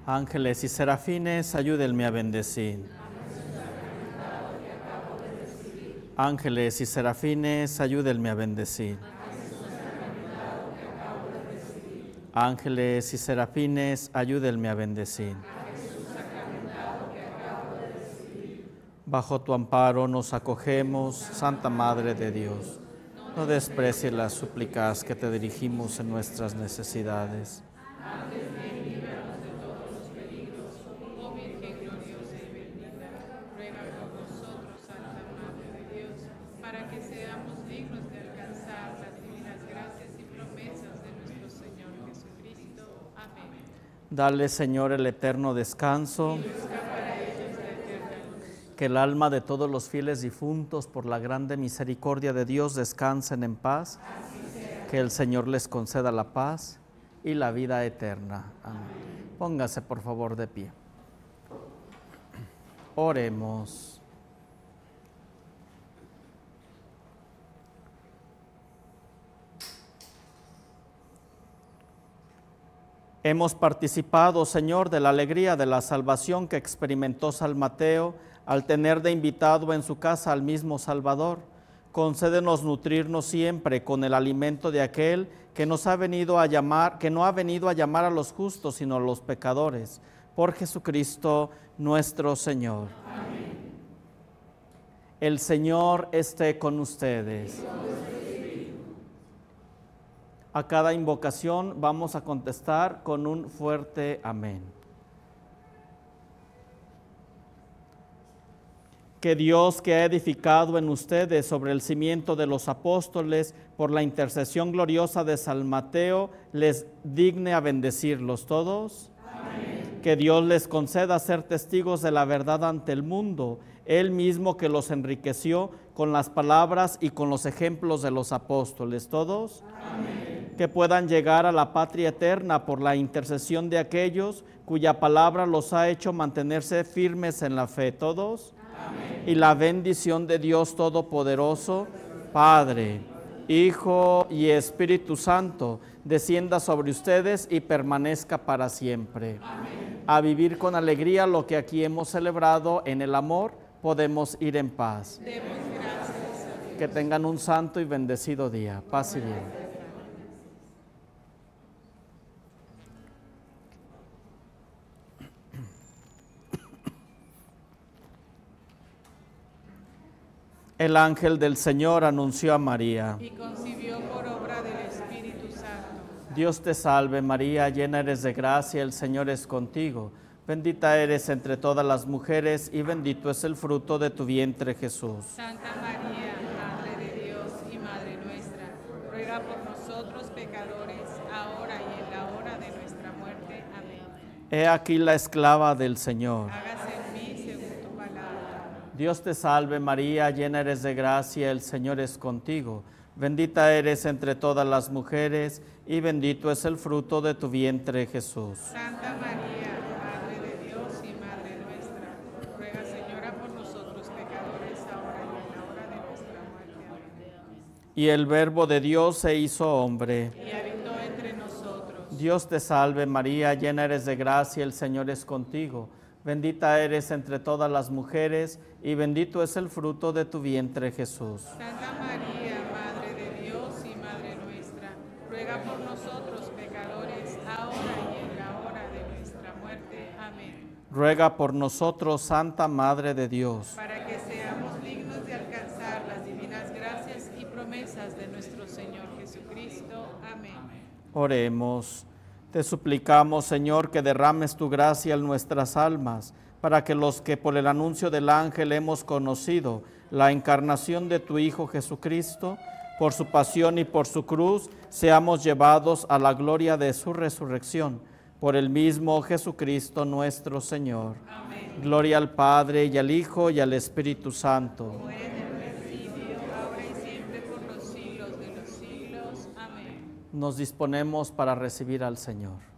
Ángeles y serafines, ayúdenme a bendecir. Ángeles y serafines, ayúdenme a bendecir. Ángeles y serafines, ayúdenme a bendecir. Bajo tu amparo nos acogemos, Santa Madre de Dios. No desprecies las súplicas que te dirigimos en nuestras necesidades. Dale, Señor, el eterno descanso. Que el alma de todos los fieles difuntos, por la grande misericordia de Dios, descansen en paz. Que el Señor les conceda la paz y la vida eterna. Amén. Póngase, por favor, de pie. Oremos. Hemos participado, Señor, de la alegría de la salvación que experimentó San Mateo al tener de invitado en su casa al mismo Salvador. Concédenos nutrirnos siempre con el alimento de aquel que nos ha venido a llamar, que no ha venido a llamar a los justos, sino a los pecadores. Por Jesucristo nuestro Señor. Amén. El Señor esté con ustedes. A cada invocación vamos a contestar con un fuerte amén. Que Dios, que ha edificado en ustedes sobre el cimiento de los apóstoles, por la intercesión gloriosa de San Mateo, les digne a bendecirlos todos. Amén. Que Dios les conceda ser testigos de la verdad ante el mundo, Él mismo que los enriqueció con las palabras y con los ejemplos de los apóstoles todos. Amén. Que puedan llegar a la patria eterna por la intercesión de aquellos cuya palabra los ha hecho mantenerse firmes en la fe todos. Amén. Y la bendición de Dios Todopoderoso, Padre, Hijo y Espíritu Santo, descienda sobre ustedes y permanezca para siempre. Amén. A vivir con alegría lo que aquí hemos celebrado en el amor, podemos ir en paz. Demos gracias a Dios. Que tengan un santo y bendecido día. Paz y bien. El ángel del Señor anunció a María. Y concibió por obra del Espíritu Santo. Dios te salve María, llena eres de gracia, el Señor es contigo. Bendita eres entre todas las mujeres y bendito es el fruto de tu vientre Jesús. Santa María, Madre de Dios y Madre nuestra, ruega por nosotros pecadores, ahora y en la hora de nuestra muerte. Amén. He aquí la esclava del Señor. Hágase en mí según tu palabra. Dios te salve María, llena eres de gracia, el Señor es contigo. Bendita eres entre todas las mujeres y bendito es el fruto de tu vientre Jesús. Santa María, Madre de Dios y Madre nuestra, ruega Señora por nosotros pecadores, ahora y en la hora de nuestra muerte. Amén. Y el Verbo de Dios se hizo hombre. Y habitó entre nosotros. Dios te salve María, llena eres de gracia, el Señor es contigo. Bendita eres entre todas las mujeres y bendito es el fruto de tu vientre Jesús. Santa María, Madre de Dios y Madre nuestra, ruega por nosotros pecadores, ahora y en la hora de nuestra muerte. Amén. Ruega por nosotros, Santa Madre de Dios, Para que seamos dignos de alcanzar las divinas gracias y promesas de nuestro Señor Jesucristo. Amén. oremos. Te suplicamos, Señor, que derrames tu gracia en nuestras almas, para que los que por el anuncio del ángel hemos conocido la encarnación de tu Hijo Jesucristo, por su pasión y por su cruz, seamos llevados a la gloria de su resurrección. Por el mismo Jesucristo nuestro Señor. Amén. Gloria al Padre, y al Hijo, y al Espíritu Santo. Como era en el principio, ahora y siempre, por los siglos de los siglos. Amén. Nos disponemos para recibir al Señor.